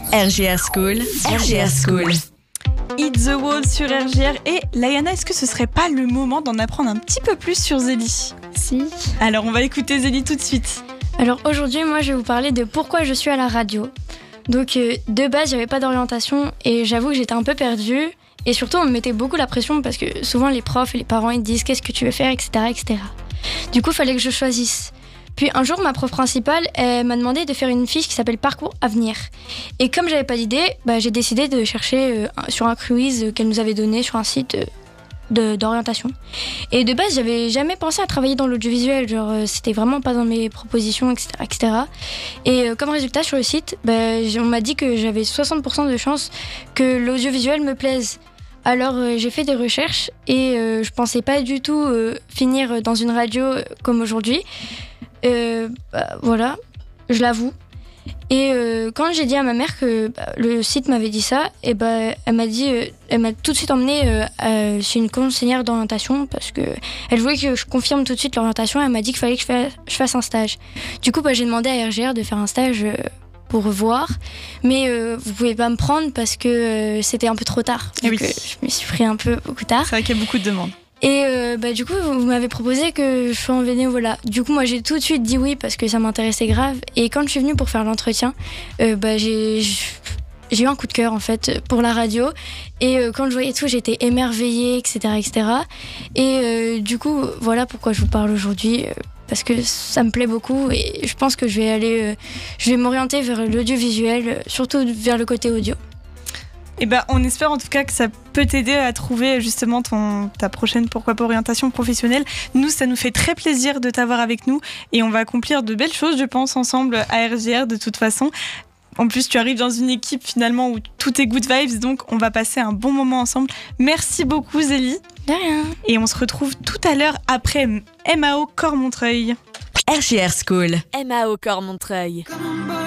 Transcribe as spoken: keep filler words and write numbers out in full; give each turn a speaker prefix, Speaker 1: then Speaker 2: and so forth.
Speaker 1: R G R School, R G R School.
Speaker 2: Hit the Wall sur R G R. Et Layana, est-ce que ce serait pas le moment d'en apprendre un petit peu plus sur Zélie ?
Speaker 3: Si.
Speaker 2: Alors on va écouter Zélie tout de suite.
Speaker 3: Alors aujourd'hui, moi je vais vous parler de pourquoi je suis à la radio. Donc euh, de base, j'avais pas d'orientation et j'avoue que j'étais un peu perdue. Et surtout, on me mettait beaucoup la pression parce que souvent les profs et les parents ils te disent qu'est-ce que tu veux faire, et cetera, et cetera. Du coup, il fallait que je choisisse. Puis un jour, ma prof principale, elle m'a demandé de faire une fiche qui s'appelle Parcours Avenir. Et comme j'avais pas d'idée, bah, j'ai décidé de chercher euh, sur un quiz qu'elle nous avait donné sur un site euh, de, d'orientation. Et de base, j'avais jamais pensé à travailler dans l'audiovisuel, genre euh, c'était vraiment pas dans mes propositions, et cetera, et cetera. Et euh, comme résultat sur le site, bah, on m'a dit que j'avais soixante pour cent de chances que l'audiovisuel me plaise. Alors euh, j'ai fait des recherches et euh, je pensais pas du tout euh, finir dans une radio euh, comme aujourd'hui. Euh, bah, voilà, je l'avoue. Et euh, quand j'ai dit à ma mère que bah, le site m'avait dit ça, et bah, elle m'a dit, euh, elle m'a tout de suite emmenée euh, à, chez une conseillère d'orientation parce que elle voulait que je confirme tout de suite l'orientation. Elle m'a dit qu'il fallait que je fasse, je fasse un stage. Du coup, bah, j'ai demandé à R G R de faire un stage euh, pour voir, mais euh, vous pouvez pas me prendre parce que euh, c'était un peu trop tard. Donc,
Speaker 2: oui.
Speaker 3: euh, je me suis pris un peu beaucoup tard.
Speaker 2: C'est vrai qu'il y a beaucoup de demandes.
Speaker 3: Et euh, bah, du coup, vous m'avez proposé que je sois en bénévolat. Du coup, moi, j'ai tout de suite dit oui parce que ça m'intéressait grave. Et quand je suis venue pour faire l'entretien, euh, bah, j'ai, j'ai eu un coup de cœur, en fait, pour la radio. Et euh, quand je voyais tout, j'étais émerveillée, et cetera, et cetera. Et euh, du coup, voilà pourquoi je vous parle aujourd'hui. Euh, parce que ça me plaît beaucoup et je pense que je vais aller, euh, je vais m'orienter vers l'audiovisuel, surtout vers le côté audio.
Speaker 2: Et ben, on espère en tout cas que ça peut t'aider à trouver justement ton, ta prochaine, pourquoi pas, orientation professionnelle. Nous, ça nous fait très plaisir de t'avoir avec nous et on va accomplir de belles choses, je pense, ensemble à R G R de toute façon. En plus, tu arrives dans une équipe finalement où tout est good vibes, donc on va passer un bon moment ensemble. Merci beaucoup Zélie.
Speaker 3: De rien.
Speaker 2: Et on se retrouve tout à l'heure après M A O Corps Montreuil.
Speaker 1: R G R School.
Speaker 4: M A O Corps Montreuil.